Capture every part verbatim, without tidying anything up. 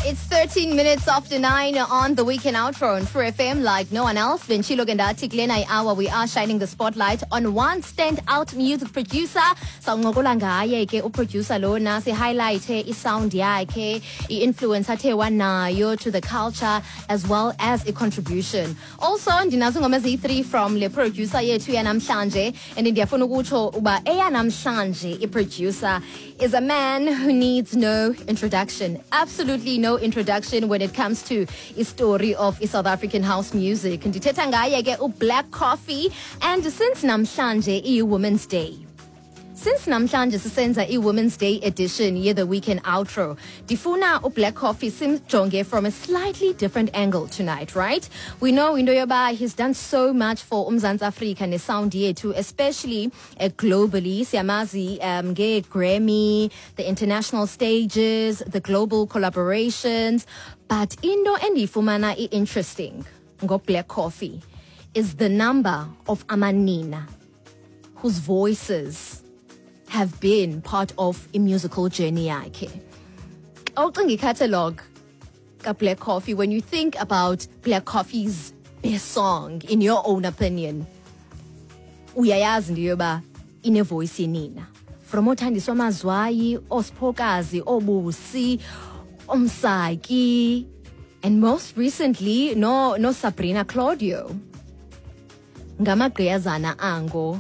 It's thirteen minutes after nine on the weekend outro on Free F M like no one else. Benchilo Gandati Glena hour. We are shining the spotlight on one standout music producer. Sawuncokola ngaye ke uproducer lona si highlight i sound yakhe, I influence athe wanayo to the culture as well as a contribution. Also ndinazo ngoma ezi-three from le producer yethu yanamhlanje, and ndiyafuna ukutsho uba eyanamhlanje I producer is a man who needs no introduction. Absolutely no introduction when it comes to the story of South African house music. Ndithetha ngaye ke uBlack Coffee, and since namhlanje I Women's Day. Since namhlanje sisenza I Women's Day edition ye the weekend outro, difuna uBlack Coffee simjonge from a slightly different angle tonight, right? We know into yoba he's done so much for uMzansi Afrika ne sound yethu, especially uh, globally. Siyamazi um nge Grammy, the international stages, the global collaborations. But into endifumana I interesting ngo Black Coffee is the number of amanina whose voices have been part of a musical journey yakhe. Awucinga catalog ka Black Coffee, when you think about Black Coffee's best song in your own opinion, uyayazi ndiyoba ine voice yenina. From othandiswa mazwayi, osiphokazi, obusi, omsaki, and most recently no no Sabrina Claudio. Ngamagqiyazana ango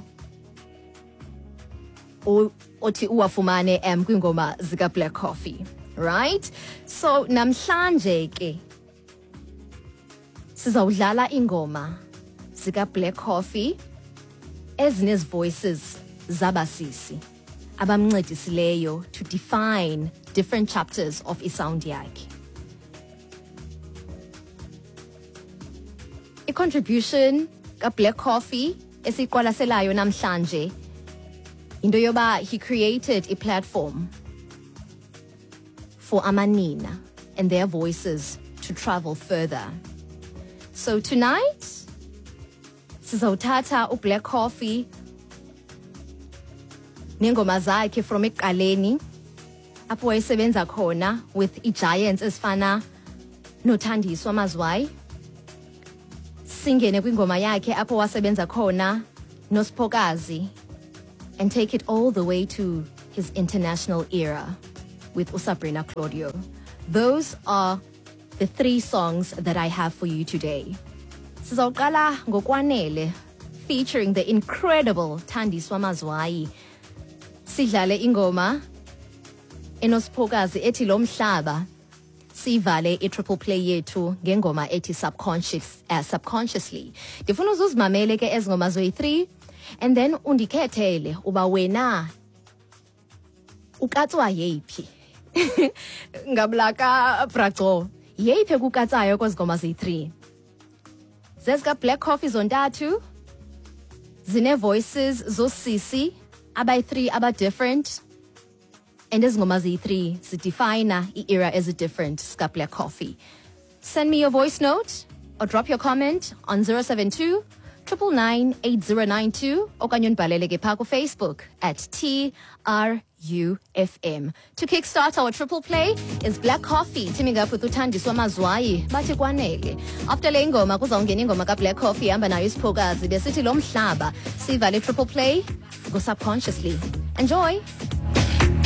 othi uwafumane em kwingoma zika Black Coffee, right? So namhlanje ke sizawudlala ingoma zika Black Coffee ezinez voices zabasisi abamncedisileyo to define different chapters of isound yakhe. A contribution ka Black Coffee esiqwalaselayo namhlanje into yoba he created a platform for amanina and their voices to travel further. So tonight sizawuthatha uBlack Coffee nengoma zakhe from ekuqaleni apho wayesebenza khona with i-giants ezifana noThandiswa Mazwai, singene kwingoma yakhe apho wasebenza khona noSiphokazi, and take it all the way to his international era with uSabrina Claudio. Those are the three songs that I have for you today. Sizawuqala ngokwanele featuring the incredible Thandiswa Mazwai. Sidlale ingoma enosiphokazi ethi lo mhlaba, sivale i-triple play yethu ngengoma ethi subconscious uh, subconsciously. Ndifuna uzuzimamele ke ezingoma zoyi-three, and then undikhethele uba wena ukatswa yeyiphi. Ngablaka Braco, yeyiphi kukatsayo kwezingoma zoyi-three. Zezika Black Coffee zontathu zine voices zosisi abayi-three aba different, and ezingoma zoyi-three zidefine i-era as a different ska Black Coffee. Send me your voice note or drop your comment on zero seven two triple nine eight zero nine two okanye unibhalele ke phaa Facebook at T R U F M. To kickstart our triple play is Black Coffee teaming up with uThandiswa Mazwai bathi kwanele. After le ngoma kuzawungena ingoma ka Black Coffee hamba nayo isiphokazi besithi lo mhlaba sivale triple play go subconsciously. Enjoy.